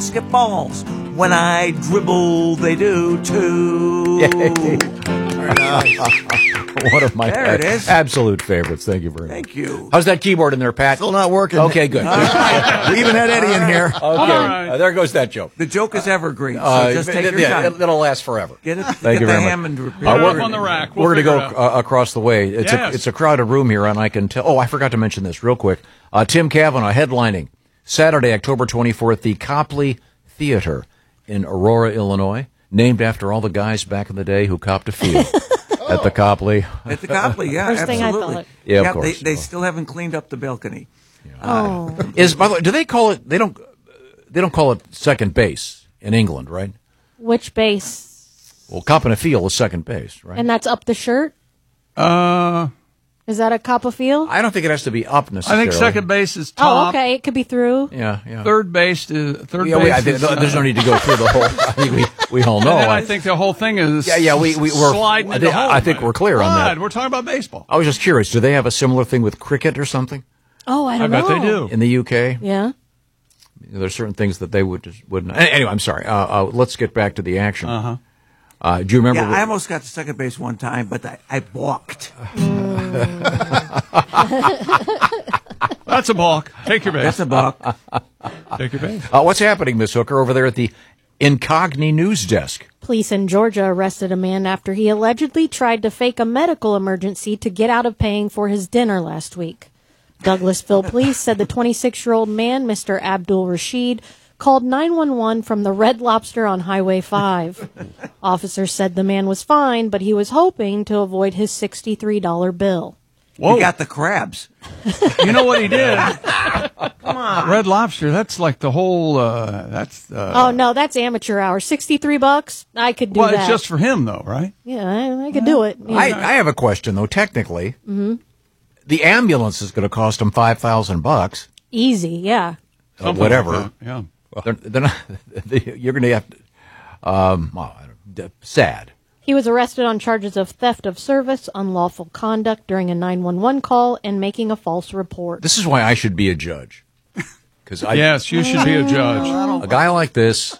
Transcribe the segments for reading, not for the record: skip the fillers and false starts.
basketballs. When I dribble, they do too. Yay. One of my There it is. absolute favorites. Thank you very much. Thank you. How's that keyboard in there, Pat? Still not working. Okay, good. We even had Eddie in here. Okay, there goes that joke. The joke is evergreen, so just take your time. It'll last forever. Get it. Thank get you the very Hammond much. repair. Put it up on the rack. We're going to figure go it out. across the way. It's a crowded room here, and I can tell. Oh, I forgot to mention this real quick. Tim Cavanaugh headlining Saturday, October 24th, the Copley Theater in Aurora, Illinois, named after all the guys back in the day who copped a field at the Copley. At the Copley, yeah, First thing I absolutely. thought. Yeah, of course. They still haven't cleaned up the balcony. Oh, By the way, do they call it? They don't call it second base in England, right? which base? Well, copping a field is second base, right? And that's up the shirt? Is that a cop of field? I don't think it has to be up I necessarily. think second base is Oh, top. okay. It could be through. Yeah. Third base is There's no need to go through the whole. I think we all know. And then I think the whole thing is we're sliding into home. I think we're clear on that. We're talking about baseball. I was just curious. Do they have a similar thing with cricket or something Oh, I I don't bet know. they do. in the UK? Yeah. There's certain things that they wouldn't. Anyway, I'm sorry. Let's get back to the action. Do you remember? Yeah, I almost got to second base one time, but I balked. That's a balk. Take your base. That's a balk. Take your base. What's happening, Miss Hooker, over there at the Incogni news desk? Police in Georgia arrested a man after he allegedly tried to fake a medical emergency to get out of paying for his dinner last week. Douglasville police said the 26-year-old man, Mr. Abdul Rashid, called 911 from the Red Lobster on Highway 5. Officers said the man was fine, but he was hoping to avoid his $63 bill. Whoa. He got the crabs. You know what he did? Come on. Red Lobster, that's like the whole, Oh, no, that's amateur hour. $63? I could do well, that. it's just for him, though, right? Yeah, I could do it. Yeah. I have a question, though. Technically, the ambulance is going to cost them $5,000. Easy, yeah. Whatever. Like that, yeah. They're not, you're going to have to. Sad. He was arrested on charges of theft of service, unlawful conduct during a 911 call, and making a false report. This is why I should be a judge. Because Yes, you should be a judge. a guy like this,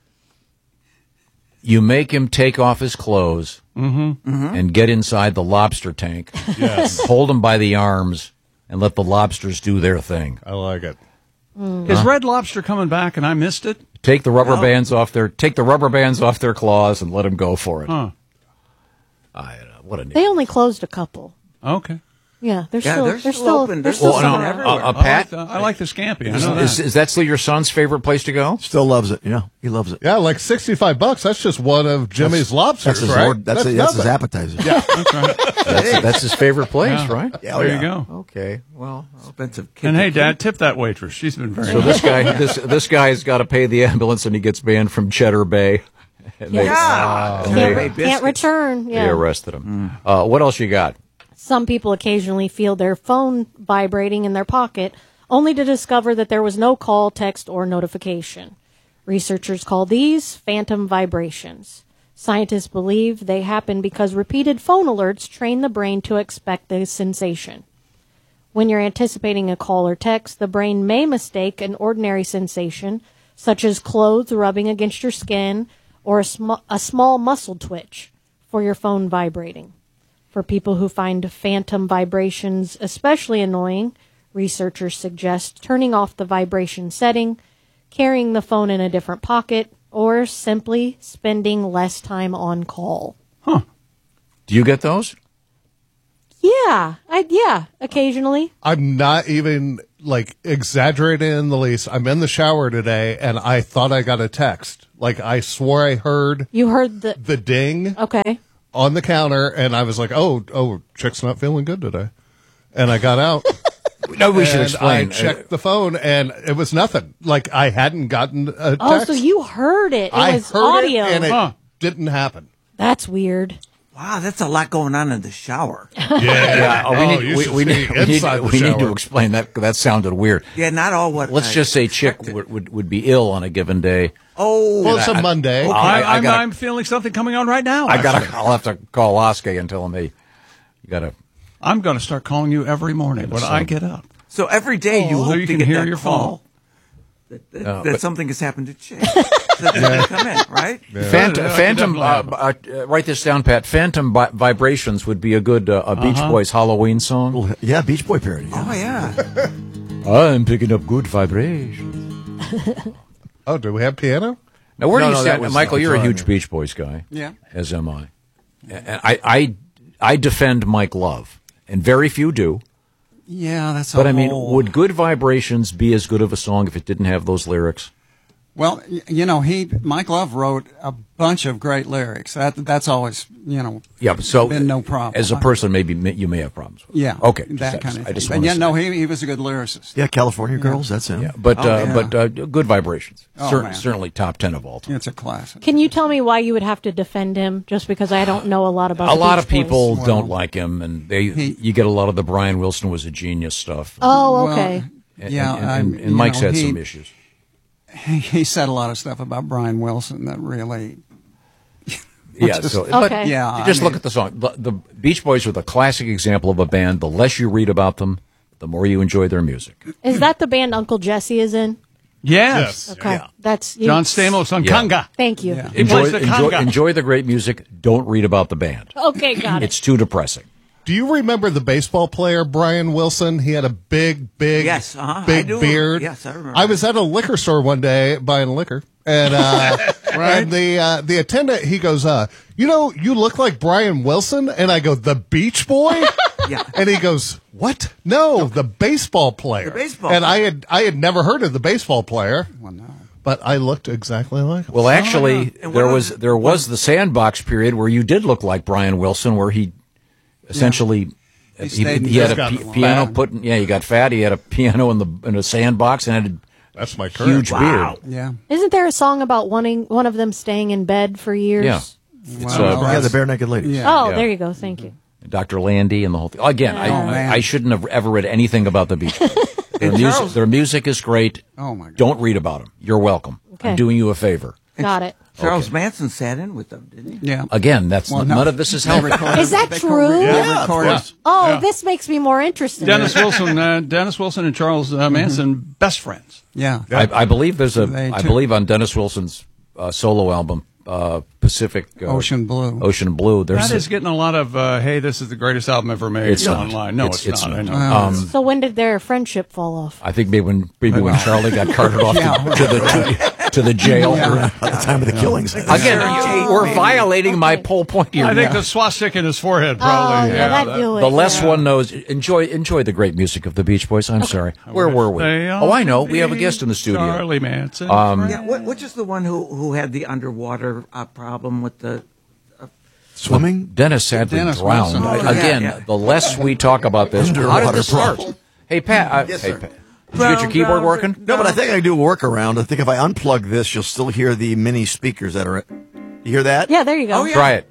you make him take off his clothes and get inside the lobster tank. Yes. Hold him by the arms and let the lobsters do their thing. I like it. Is Red Lobster coming back and I missed it? Take the rubber bands off their claws and let them go for it. Huh. What a They only closed a couple. Okay. Yeah, they're Yeah, still they're they're still still open. they're There's still still some some around. everywhere. Pat, I like the Scampi. I know that. is that still your son's favorite place to go? Still loves it. Yeah, he loves it. Yeah, like $65. That's just one of Jimmy's lobsters, That's his, right? that's his nothing. appetizer. Yeah. That's right. That's his favorite place, Yeah. right? Yeah, There you go. Okay. Well, Expensive. And hey, Dad, tip that waitress. She's been very so this guy, this guy's got to pay the ambulance, and he gets banned from Cheddar Bay. And they, Yeah. and Can't they, pay Can't return. they Yeah. arrested him. What else you got? Some people occasionally feel their phone vibrating in their pocket, only to discover that there was no call, text, or notification. Researchers call these phantom vibrations. Scientists believe they happen because repeated phone alerts train the brain to expect the sensation. When you're anticipating a call or text, the brain may mistake an ordinary sensation, such as clothes rubbing against your skin or a small muscle twitch, for your phone vibrating. For people who find phantom vibrations especially annoying, researchers suggest turning off the vibration setting, carrying the phone in a different pocket, or simply spending less time on call. Do you get those? Yeah, occasionally. I'm not even like exaggerating in the least. I'm in the shower today and I thought I got a text. Like I swore I heard You heard the the ding okay. on the counter and I was like, oh, chick's not feeling good today. And I got out. No, we should and explain. I checked the phone and it was nothing. Like I hadn't gotten a text. Oh, so you heard it. It I was heard audio. it and it didn't happen. That's weird. Wow, that's a lot going on in the shower. Yeah, we need to explain that. That sounded weird. Yeah, not all what. Let's just say Chick would be ill on a given day. Oh, Well, it's a Monday. Okay. I'm feeling something coming on right now. I'll have to call Oskay and tell him, hey, you got to. I'm going to start calling you every morning when I get up. So every day you so hope you to can get hear that your call. phone. that something has happened to Chick. So they come in, right? Phantom. Write this down, Pat. Phantom Vibrations would be a good Beach Boys Halloween song. Yeah, Beach Boy parody. Yeah. Oh yeah. I'm picking up good vibrations. Oh, do we have piano? Now, where do you that stand, was Michael? You're a fun. huge Beach Boys guy. Yeah. As am I. And I defend Mike Love, and very few do. Yeah, that's. But I mean, would Good Vibrations be as good of a song if it didn't have those lyrics? Well, Mike Love wrote a bunch of great lyrics. That's always, Yeah, so been no problem. As a person, maybe you may have problems with it. Yeah. Okay. That kind of I thing. just But want to say. he was a good lyricist. Yeah, California Girls, that's him. Yeah, but Good Vibrations, Oh, man. certainly top 10 of all time. It's a classic. Can you tell me why you would have to defend him? Just because I don't know a lot about. A the lot Beach of people Boys. don't like him, and you get a lot of the Brian Wilson was a genius stuff. Oh, okay. And, Yeah, and Mike's had some issues. He said a lot of stuff about Brian Wilson that really. Yeah, Just- so Okay. Yeah, just look at the song. The Beach Boys were the classic example of a band. The less you read about them, the more you enjoy their music. Is that the band Uncle Jesse is in? Yes. Okay, that's John Stamos on Yeah. Conga. Thank you. Yeah. He plays the conga. Enjoy the great music. Don't read about the band. Okay, got it. It's too depressing. Do you remember the baseball player Brian Wilson? He had a big Yes, I big do. beard. Yes, I remember. I was at a liquor store one day buying liquor, and and the attendant, he goes, you look like Brian Wilson, and I go, the Beach Boy. Yeah. And he goes, what? No, the baseball player. The baseball And player. I had never heard of the baseball player, Well, no. but I looked exactly like him. Well, actually, And there what was the Sandbox period where you did look like Brian Wilson, where he essentially He stayed in he had a Got piano fat. put. He got fat. He had a piano in a sandbox and had That's my a current. huge beard. Yeah. Isn't there a song about wanting one of them staying in bed for years? Yeah. It's Well, Yeah, the Bare Naked Ladies. Yeah. Oh, Yeah. there you go. Thank you. Dr. Landy and the whole thing. Again, man. I shouldn't have ever read anything about the Beach Boys. Their music is great. Oh, my God. Don't read about them. You're welcome. Okay. I'm doing you a favor. Got it. Charles Manson sat in with them, didn't he? Yeah. Again, that's Well, none no. of this is They helpful. recorded- Is that they true? they Yeah, of recorded- course. Oh, Yeah. this makes me more interested. Dennis Wilson and Charles Manson, best friends. Yeah. I believe there's They I took- believe on Dennis Wilson's solo album, Pacific Ocean Blue. Ocean Blue. There's That is getting a lot of, hey, this is the greatest album ever made It's not. online. No, it's It's not. not. I know. So when did their friendship fall off? I think maybe when Charlie got carted off Yeah. to the jail. At the time of the killings. Again, we're violating my whole point here. I think the swastika in his forehead, probably. Oh, yeah, that'd do it. The less yeah. one knows, enjoy the great music of the Beach Boys. I'm sorry. Where were we? They Oh, I know. all We have a guest in the studio. Charlie Manson. Yeah, which is the one who had the underwater problem with the... Swimming? Dennis sadly Dennis drowned. Wilson. Oh, Again, yeah. the less we talk about this, how did Underwater this start? problem. Hey, Pat. Yes, hey, sir. Pat. Did you get your keyboard working? No, but I think I can do a workaround. I think if I unplug this, you'll still hear the mini speakers that are. You hear that? Yeah, there you go. Oh, yeah. Try it.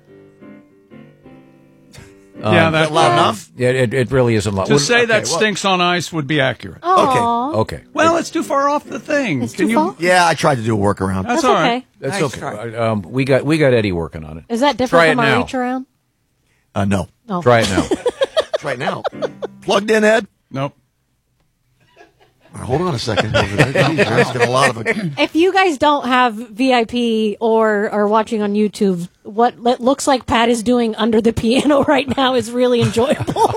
yeah, that Loud enough? Yeah, it really isn't loud. To say that Okay, well- stinks on ice would be accurate. Aw, Okay. Well, it's too far off the thing. it's Can too you? far. Yeah, I tried to do a workaround. That's That's all okay. right. That's Nice okay. try. We got Eddie working on it. Is that Try different it from our now. reach around? No. No. Try it now. Try it now. Plugged in, Ed? Nope. All right, hold on a second. You're asking a lot of it. If you guys don't have VIP or are watching on YouTube, what it looks like Pat is doing under the piano right now is really enjoyable.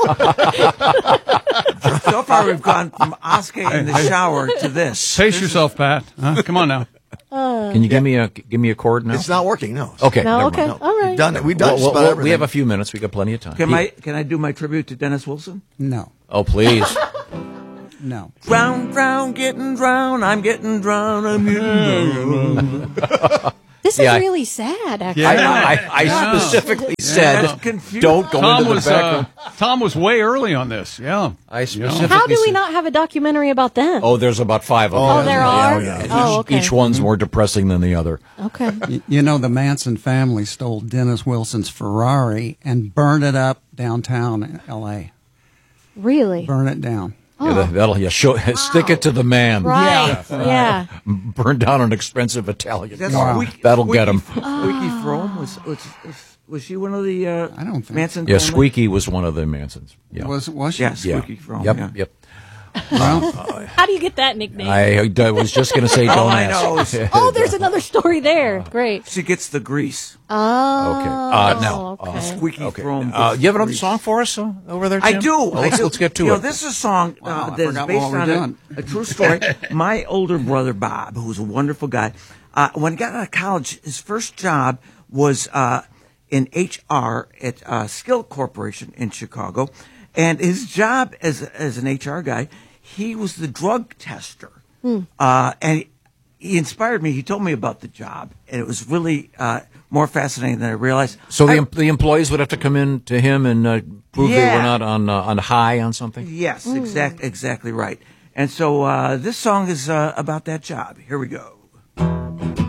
So far, we've gone from Oscar in the shower to this. Pace yourself, Pat. Huh? Come on now. Can you give me a chord now? It's not working, no. Okay. No, never okay, mind. all right. We've done it. We've done just about everything. we have a few minutes. We got plenty of time. Can I do my tribute to Dennis Wilson? No. Oh, please. No. Drown, drown, getting drowned. I'm getting drowned. I'm getting drowned. This Yeah, is really sad, actually. I specifically said Confused. don't go Tom into the was background. Tom was way early on this. Yeah. I specifically How do we said- not have a documentary about them? Oh, there's about 5 of them. Oh, there are? yeah. Oh, okay. Each one's more depressing than the other. Okay. You know, the Manson family stole Dennis Wilson's Ferrari and burned it up downtown in L.A. Really? Burn it down. Stick it to the man. Right. Yeah. Burn down an expensive Italian That's car. Squeaky- That'll get him. Squeaky Frome was she one of the I don't think- Manson? Yeah, family? Squeaky was one of the Mansons. Yeah. Was she? Yeah, Yeah. Squeaky Frome. Yep. yeah. Yep. Well, How do you get that nickname? I was just going to say, don't All I ask. know is Oh, there's another story there. Great. she gets the grease. Oh. Okay. Now, okay. Squeaky throne. you have another song for us over there, Tim? I do. Well, let's get to You it. know, this is a song Wow, I that is forgot based what we're on doing. a true story. My older brother, Bob, who's a wonderful guy, when he got out of college, his first job was in HR at Skill Corporation in Chicago. And his job as an HR guy, he was the drug tester. And he inspired me. He told me about the job, and it was really more fascinating than I realized. So the employees would have to come in to him and prove they Yeah. were not on high on something? Yes, exactly right. And so this song is about that job. Here we go.